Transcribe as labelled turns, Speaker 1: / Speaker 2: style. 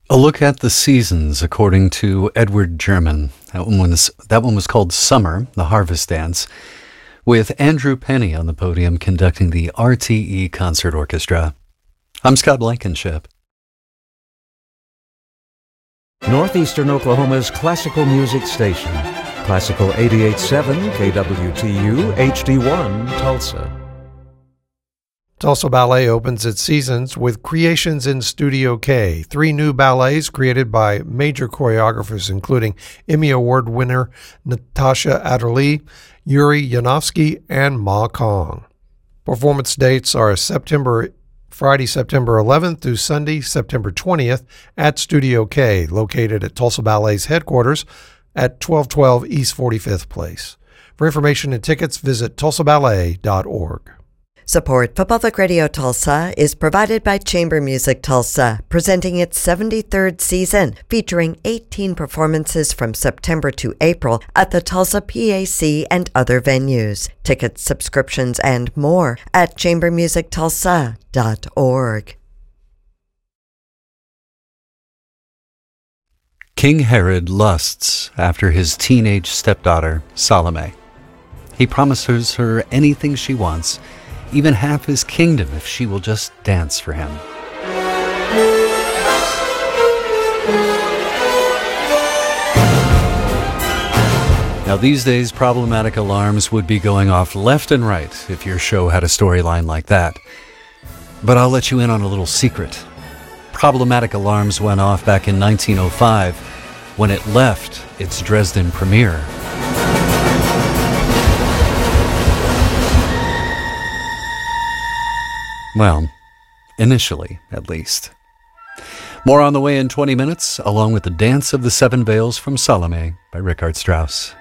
Speaker 1: A look at the seasons, according to Edward German. That one was called Summer, the Harvest Dance, with Andrew Penny on the podium conducting the RTE Concert Orchestra. I'm Scott Blankenship.
Speaker 2: Northeastern Oklahoma's classical music station. Classical 88.7 KWTU HD1 Tulsa.
Speaker 3: Tulsa Ballet opens its seasons with Creations in Studio K, 3 new ballets created by major choreographers including Emmy Award winner Natasha Adderley, Yuri Yanovsky, and Ma Kong. Performance dates are Friday, September 11th through Sunday, September 20th at Studio K, located at Tulsa Ballet's headquarters at 1212 East 45th Place. For information and tickets, visit tulsaballet.org.
Speaker 4: Support for Public Radio Tulsa is provided by Chamber Music Tulsa, presenting its 73rd season, featuring 18 performances from September to April at the Tulsa PAC and other venues. Tickets, subscriptions, and more at chambermusictulsa.org.
Speaker 1: King Herod lusts after his teenage stepdaughter, Salome. He promises her anything she wants, even half his kingdom if she will just dance for him. Now these days, problematic alarms would be going off left and right if your show had a storyline like that. But I'll let you in on a little secret. Problematic alarms went off back in 1905 when it left its Dresden premiere. Well, initially, at least. More on the way in 20 minutes, along with the Dance of the Seven Veils from Salome by Richard Strauss.